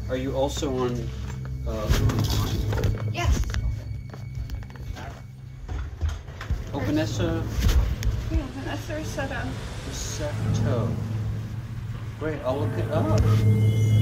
Are you also on Yes. Oh, Vanessa Yeah, Vanessa Rossetto. Resetto. Great, I'll look it up.